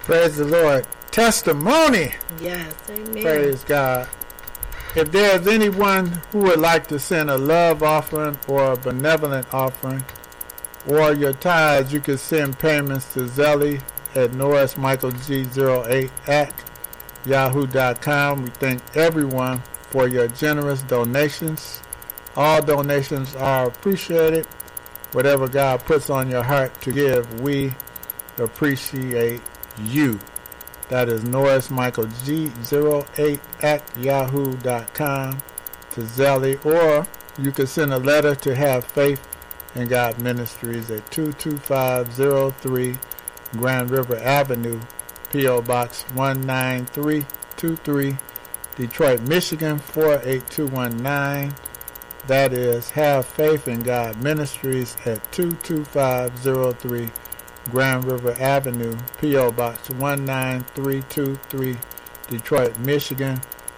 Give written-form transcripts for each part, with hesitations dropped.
Praise the Lord. Testimony. Yes, amen. Praise God. If there's anyone who would like to send a love offering or a benevolent offering or your tithes, you can send payments to Zelly at NorrisMichaelG08 at yahoo.com. We thank everyone for your generous donations. All donations are appreciated. Whatever God puts on your heart to give, we appreciate you. That is NorrisMichaelG08 at yahoo.com to Zelly, or you can send a letter to Have Faith in God Ministries at 22503 Grand River Avenue, P.O. Box 19323, Detroit, Michigan 48219. That is Have Faith in God Ministries at 22503 Grand River Avenue, P.O. Box 19323, Detroit, Michigan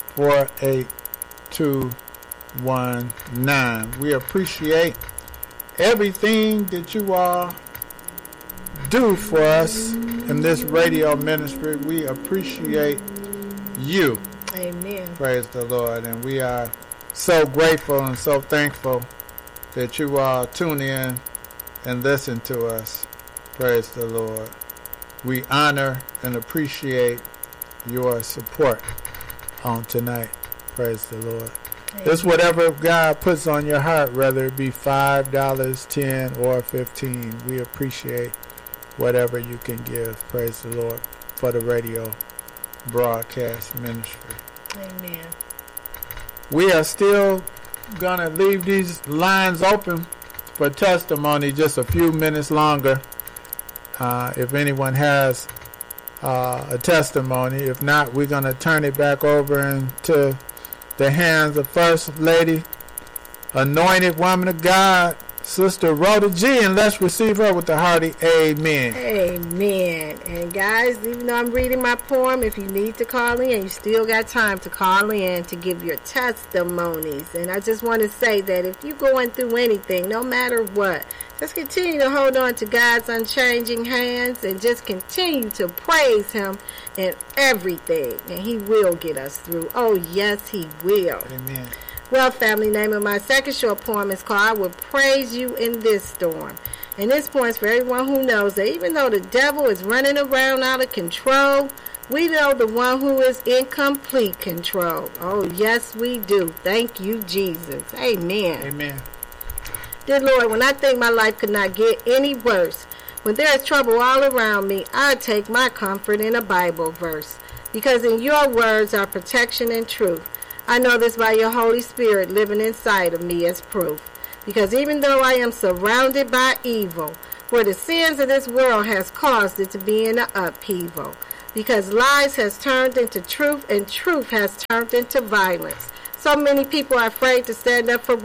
48219. We appreciate everything that you all do for us in this radio ministry. We appreciate you. Amen. Praise the Lord. And we are so grateful and so thankful that you all tune in and listen to us. Praise the Lord. We honor and appreciate your support on tonight. Praise the Lord. Amen. It's whatever God puts on your heart, whether it be $5, $10, or $15. We appreciate whatever you can give. Praise the Lord for the radio broadcast ministry. Amen. We are still going to leave these lines open for testimony just a few minutes longer. If anyone has a testimony. If not, we're going to turn it back over into the hands of First Lady, anointed woman of God, Sister Rhoda G, and let's receive her with a hearty amen. Amen. And guys, even though I'm reading my poem, if you need to call in, you still got time to call in to give your testimonies. And I just want to say that if you're going through anything, no matter what, just continue to hold on to God's unchanging hands and just continue to praise Him in everything. And He will get us through. Oh, yes, He will. Amen. Well, family, name of my second short poem is called I Will Praise You in This Storm. And this poem is for everyone who knows that even though the devil is running around out of control, we know the one who is in complete control. Oh, yes, we do. Thank you, Jesus. Amen. Amen. Dear Lord, when I think my life could not get any worse, when there is trouble all around me, I take my comfort in a Bible verse. Because in your words are protection and truth. I know this by your Holy Spirit living inside of me as proof. Because even though I am surrounded by evil, where the sins of this world has caused it to be in an upheaval. Because lies has turned into truth and truth has turned into violence. So many people are afraid to stand up for